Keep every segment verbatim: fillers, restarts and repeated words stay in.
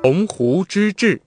鸿鹄之志。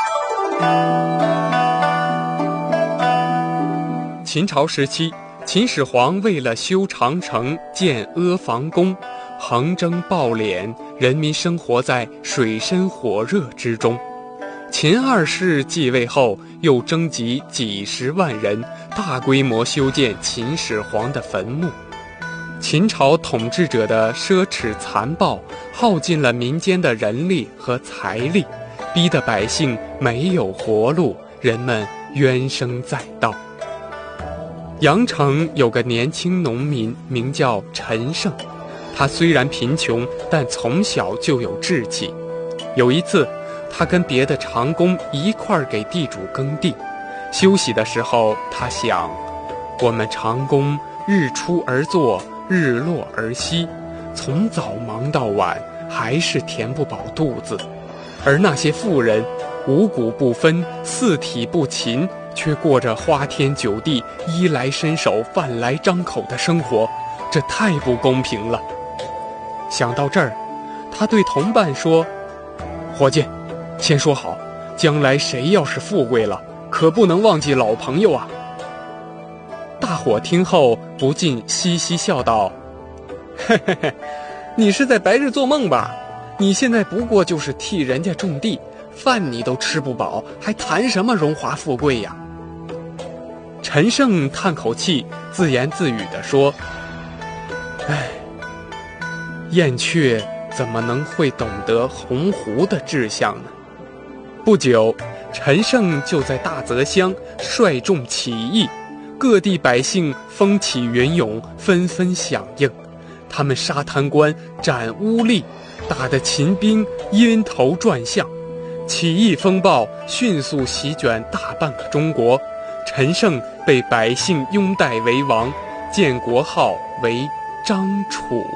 秦朝时期，秦始皇为了修长城、建阿房宫，横征暴敛，人民生活在水深火热之中。秦二世继位后，又征集几十万人，大规模修建秦始皇的坟墓。秦朝统治者的奢侈残暴，耗尽了民间的人力和财力，逼得百姓没有活路，人们怨声载道。阳城有个年轻农民，名叫陈胜，他虽然贫穷，但从小就有志气。有一次，他跟别的长工一块儿给地主耕地，休息的时候，他想，我们长工日出而作，日落而息，从早忙到晚，还是填不饱肚子。而那些富人五谷不分，四体不勤，却过着花天酒地，衣来伸手，饭来张口的生活，这太不公平了。想到这儿，他对同伴说，伙计，先说好，将来谁要是富贵了，可不能忘记老朋友啊。大伙听后不禁嘻嘻笑道，嘿嘿嘿，你是在白日做梦吧？你现在不过就是替人家种地，饭你都吃不饱，还谈什么荣华富贵呀？陈胜叹口气，自言自语地说，唉，燕雀怎么能会懂得鸿鹄的志向呢？不久，陈胜就在大泽乡率众起义，各地百姓风起云涌，纷纷响应。他们杀贪官，斩污吏，打得秦兵晕头转向。起义风暴迅速席卷大半个中国，陈胜被百姓拥戴为王，建国号为张楚。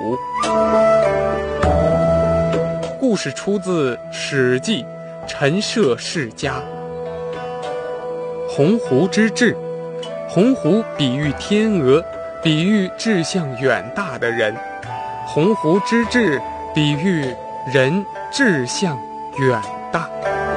故事出自《史记·陈涉世家》。鸿鹄之志，鸿鹄比喻天鹅，比喻志向远大的人；鸿鹄之志比喻人志向远大。